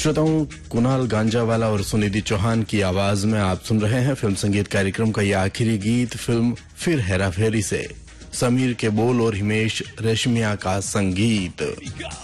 श्रोताओं, कुणाल गांजावाला और सुनिधि चौहान की आवाज में आप सुन रहे हैं फिल्म संगीत कार्यक्रम का यह आखिरी गीत फिल्म फिर हेरा फेरी से। समीर के बोल और हिमेश रेशमिया का संगीत।